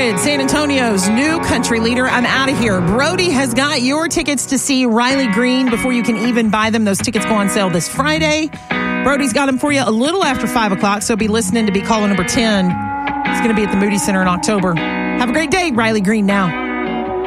Jared, San Antonio's new country leader. I'm out of here. Brody has got your tickets to see Riley Green before you can even buy them. Those tickets go on sale this Friday. Brody's got them for you a little after 5 o'clock, so be listening to be caller number 10. It's going to be at the Moody Center in October. Have a great day, Riley Green now.